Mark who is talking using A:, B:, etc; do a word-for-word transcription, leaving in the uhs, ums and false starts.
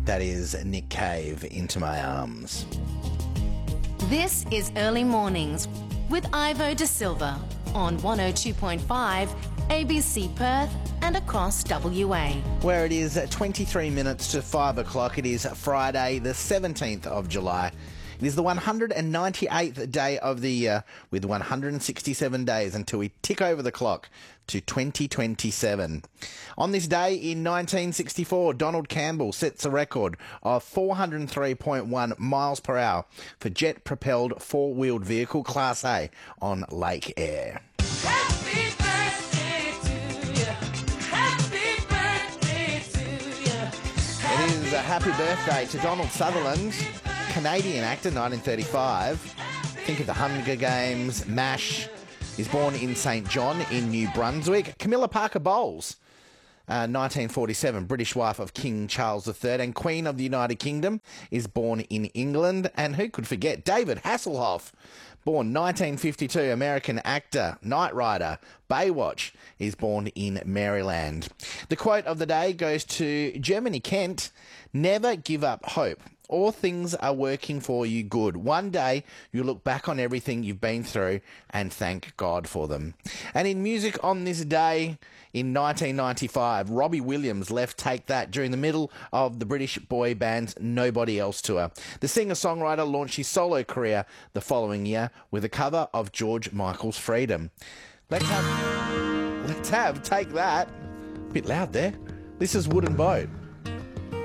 A: That is Nick Cave, Into My Arms.
B: This is Early Mornings with Ivo De Silva on one oh two point five A B C Perth and across W A.
A: Where it is twenty-three minutes to five o'clock. It is Friday, the seventeenth of July. It is the one hundred ninety-eighth day of the year, with one hundred sixty-seven days until we tick over the clock to twenty twenty-seven. On this day in nineteen sixty-four, Donald Campbell sets a record of four hundred three point one miles per hour for jet-propelled four-wheeled vehicle Class A on Lake Eyre.
C: Happy birthday to you. Happy birthday to you.
A: It is a happy birthday to Donald Sutherland, Canadian actor, nineteen thirty-five. Think of the Hunger Games, MASH. He's born in Saint John in New Brunswick. Camilla Parker Bowles, uh, nineteen forty-seven, British wife of King Charles the Third and Queen of the United Kingdom, is born in England. And who could forget David Hasselhoff, born nineteen fifty-two, American actor, Knight Rider, Baywatch, is born in Maryland. The quote of the day goes to Germany Kent: "Never give up hope. All things are working for you good. One day you look back on everything you've been through and thank God for them." And in music on this day in nineteen ninety-five, Robbie Williams left Take That during the middle of the British boy band's Nobody Else tour. The singer-songwriter launched his solo career the following year with a cover of George Michael's Freedom. Let's have, let's have Take That. Bit loud there. This is Wooden Boat.